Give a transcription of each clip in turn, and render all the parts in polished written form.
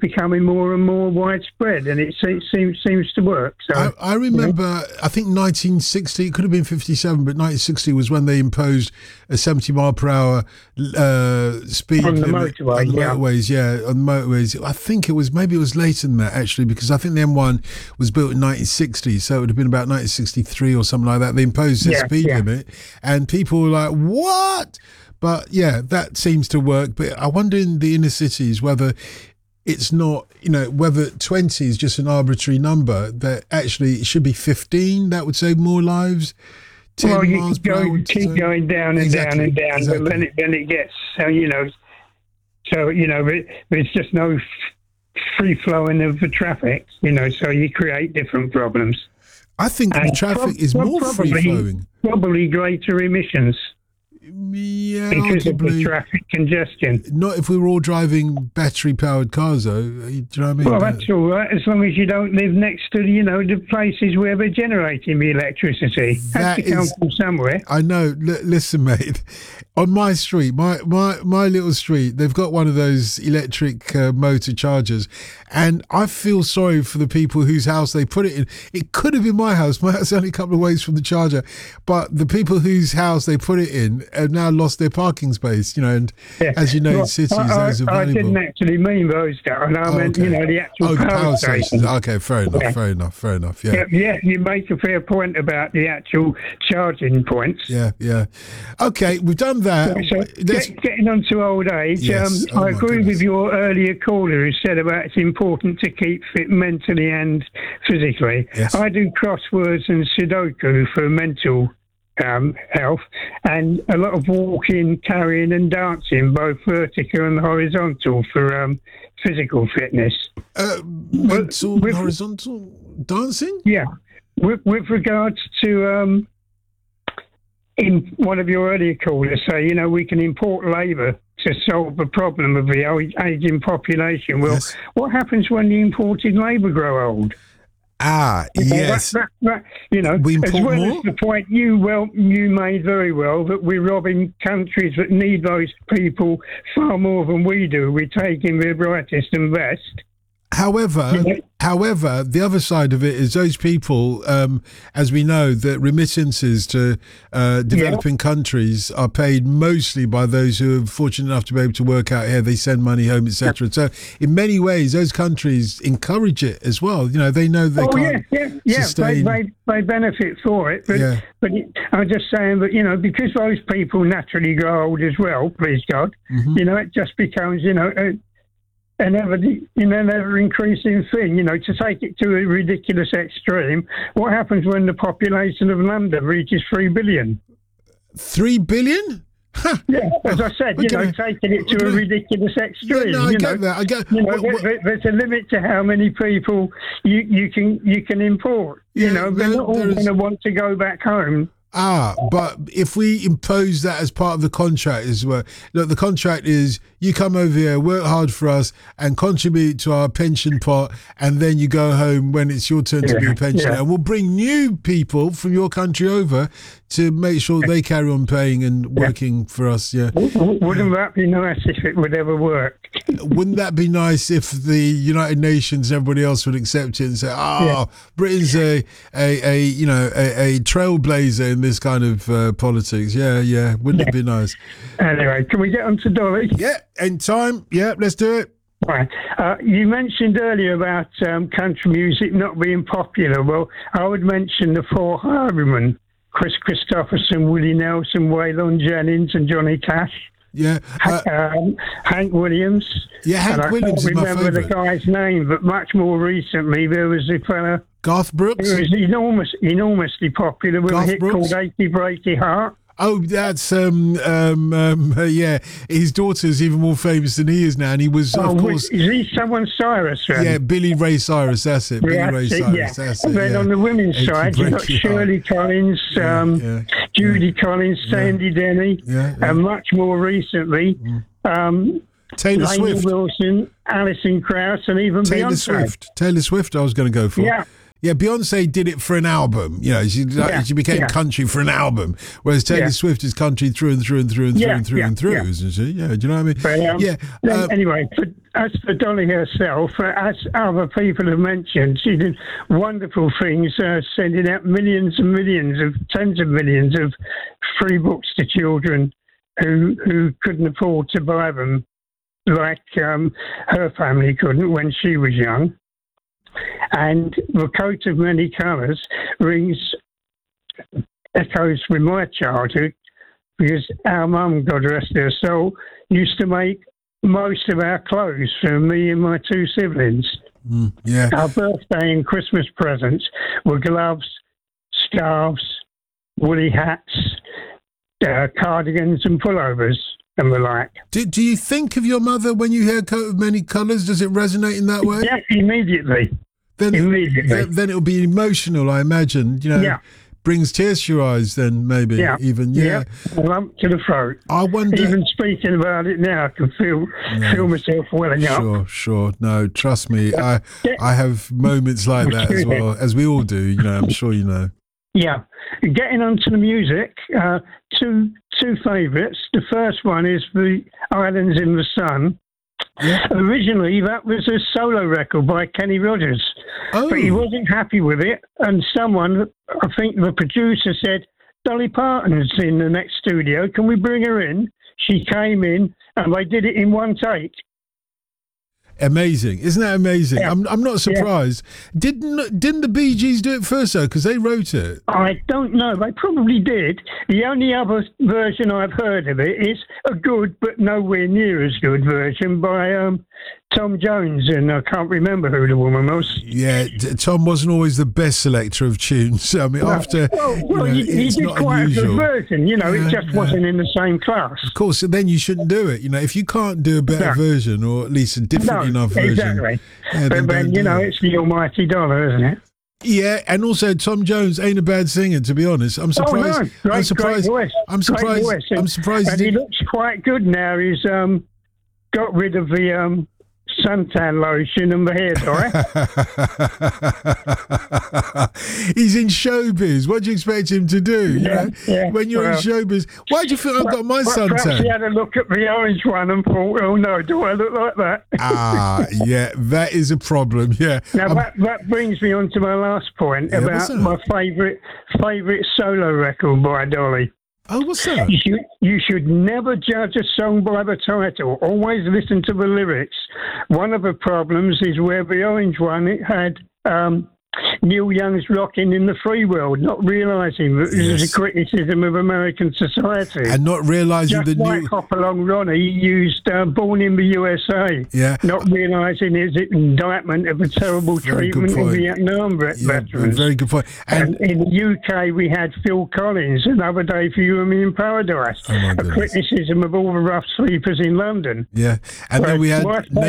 becoming more and more widespread, and it seems to work. So I remember, I think 1960, it could have been 57, but 1960 was when they imposed a 70 mile per hour speed on the limit motorway, on the motorways. Yeah, on the motorways. I think maybe it was later than that actually, because I think the M1 was built in 1960, so it would have been about 1963 or something like that. They imposed the speed limit, and people were like, "What?" But yeah, that seems to work. But I wonder in the inner cities whether it's not, whether 20 is just an arbitrary number, that actually it should be 15. That would save more lives. 10 well, you miles per hour, keep going down and down and down, exactly. but then it gets, but it's just no free flowing of the traffic, so you create different problems. I think the traffic is more free flowing. Probably greater emissions. Yeah, because of the traffic congestion. Not if we were all driving battery-powered cars, though. Do you know what I mean? Well, that's all right, as long as you don't live next to, the places where they're generating the electricity. Has to come from somewhere. I know. Listen, mate. On my street, my little street, they've got one of those electric motor chargers, and I feel sorry for the people whose house they put it in. It could have been my house. My house is only a couple of ways from the charger, but the people whose house they put it in have now lost their parking space, and as you know, in cities, those are valuable. I didn't actually mean those, Darren. I meant, the actual power stations. Okay, fair enough. Yeah, you make a fair point about the actual charging points. Yeah. Okay, we've done that. So getting on to old age, yes. I agree with your earlier caller who said about it's important to keep fit mentally and physically. Yes. I do crosswords and Sudoku for mental health, and a lot of walking, carrying and dancing, both vertical and horizontal, for physical fitness. Mental, horizontal dancing? Yeah. With regards to, in one of your earlier callers, say, we can import labour to solve the problem of the ageing population. Well, what happens when the imported labour grow old? Yes. We import as well more? As the point you made very well, that we're robbing countries that need those people far more than we do. We're taking their brightest and best. However, the other side of it is those people, as we know, that remittances to developing countries are paid mostly by those who are fortunate enough to be able to work out here. They send money home, etc. So, in many ways, those countries encourage it as well. They know they can't sustain. They benefit for it. But I'm just saying that because those people naturally grow old as well. Please God, it just becomes an ever increasing thing, to take it to a ridiculous extreme. What happens when the population of London reaches 3 billion? 3 billion? Huh. Yeah, as I said, taking it to a ridiculous extreme. No, I get that. There's a limit to how many people you can import. They're not all going to want to go back home. But if we impose that as part of the contract as well, look, the contract is you come over here, work hard for us and contribute to our pension pot, and then you go home when it's your turn to be a pensioner. And we'll bring new people from your country over to make sure they carry on paying and working for us. Yeah. Wouldn't that be nice if it would ever work? Wouldn't that be nice if the United Nations, everybody else would accept it and say, Britain's a trailblazer in this kind of politics. Yeah. Wouldn't it be nice? Anyway, can we get on to Dolly? Yeah, in time. Yeah, let's do it. Right. You mentioned earlier about country music not being popular. Well, I would mention the Four Highwaymen: Chris Christopherson, Willie Nelson, Waylon Jennings and Johnny Cash. Yeah. Hank Williams. Yeah, Hank Williams is my favourite. I can't remember the guy's name, but much more recently there was a fella... Garth Brooks? He was enormously popular with a hit called Achy Breaky Heart. Oh, that's his daughter's even more famous than he is now, and he was, of course. Is he someone Cyrus? Then? Yeah, Billy Ray Cyrus. That's it. Billy Ray Cyrus. That's it. And then on the women's side, you've got Shirley Collins, Judy Collins, Sandy Denny, and much more recently, Taylor Swift, Wilson, Alison Krauss, and even Taylor Beyonce. Taylor Swift. I was going to go for. Yeah. Yeah, Beyonce did it for an album. You know, she became country for an album, whereas Taylor Swift is country through and through and through and through and through and through, isn't she? Yeah, do you know what I mean? But, anyway, as for Dolly herself, as other people have mentioned, she did wonderful things, sending out millions and millions tens of millions of free books to children who couldn't afford to buy them, like her family couldn't when she was young. And The Coat of Many Colours echoes with my childhood, because our mum, God rest her soul, used to make most of our clothes for me and my two siblings. Our birthday and Christmas presents were gloves, scarves, woolly hats, cardigans and pullovers and the like. Do you think of your mother when you hear Coat of Many Colours? Does it resonate in that way? Yeah, immediately. Then it'll be emotional, I imagine. You know, brings tears to your eyes. Then maybe even a lump to the throat. I wonder. Even speaking about it now, I can feel myself welling up. Sure. No, trust me, I have moments like that as well, as we all do. You know, I'm sure you know. Yeah. Getting on to the music, two favourites. The first one is The Islands in the Sun. Yeah. Originally, that was a solo record by Kenny Rogers, but he wasn't happy with it, and someone, I think the producer, said, Dolly Parton's in the next studio, can we bring her in? She came in, and they did it in one take. Amazing, isn't that amazing? Yeah. I'm not surprised. Yeah. Didn't the Bee Gees do it first though? Because they wrote it. I don't know. They probably did. The only other version I've heard of it is a good but nowhere near as good version by Tom Jones, and I can't remember who the woman was. Yeah, Tom wasn't always the best selector of tunes. I mean, he did quite unusual. A good version. You know, it just wasn't in the same class. Of course, then you shouldn't do it. You know, if you can't do a better version, or at least a different enough version. Exactly. But then you know, it's the almighty dollar, isn't it? Yeah, and also Tom Jones ain't a bad singer, to be honest. I'm surprised. Oh, no. Great voice. I'm surprised. I'm surprised. And he looks quite good now. He's got rid of the suntan lotion and the hair dye. He's in showbiz. What do you expect him to do? When you're in showbiz, why do you feel I've got my suntan? Perhaps he had a look at the orange one and thought, oh no, do I look like that? That is a problem. Yeah. Now that brings me on to my last point about my favourite solo record by Dolly. Oh, what's that? You should never judge a song by the title. Always listen to the lyrics. One of the problems is where the orange one, it had Neil Young's Rockin' in the Free World, not realising that it was a criticism of American society. And not realising that like Hopalong Ronnie used Born in the USA. Yeah. Not realising his indictment of the terrible treatment of Vietnam veterans. Very good point. And in the UK, we had Phil Collins, Another Day for You and Me in Paradise, a criticism of all the rough sleepers in London. Yeah. And then we had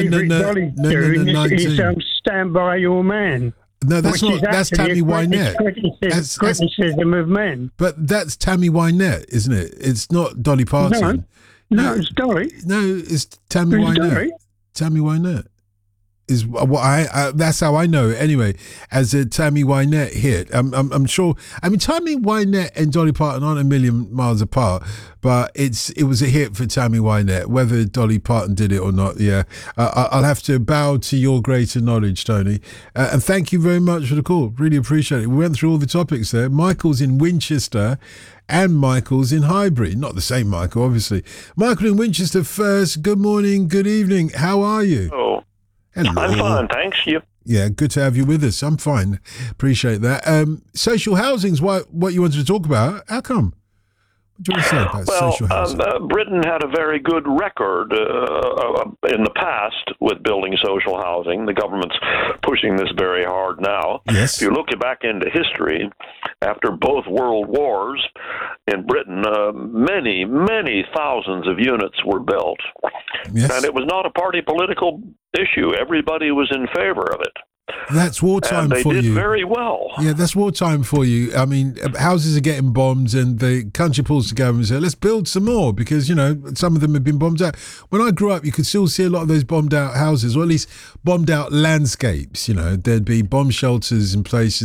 Stand By Your Man. No, that's Tammy Wynette. Criticism of men. But that's Tammy Wynette, isn't it? It's not Dolly Parton. No, it's Dolly. No, it's Tammy Wynette. Dolly? Tammy Wynette is what that's how I know it anyway, as a Tammy Wynette hit. I'm sure. I mean, Tammy Wynette and Dolly Parton aren't a million miles apart, but it was a hit for Tammy Wynette. Whether Dolly Parton did it or not, I'll have to bow to your greater knowledge, Tony. And thank you very much for the call. Really appreciate it. We went through all the topics there. Michael's in Winchester and Michael's in Highbury. Not the same Michael, obviously. Michael in Winchester first. Good morning, good evening. How are you? Oh. Hello. I'm fine, thanks. You? Yeah, good to have you with us. I'm fine. Appreciate that. Social housing's what you wanted to talk about. How come? What do you want to say about social housing? Britain had a very good record in the past with building social housing. The government's pushing this very hard now. Yes. If you look back into history, after both world wars in Britain, many, many thousands of units were built. Yes. And it was not a party political issue. Everybody was in favor of it. That's wartime for you. And they did very well. Yeah, that's wartime for you. I mean, houses are getting bombed and the country pulls together and says, let's build some more because, you know, some of them have been bombed out. When I grew up, you could still see a lot of those bombed out houses, or at least bombed out landscapes. You know, there'd be bomb shelters in places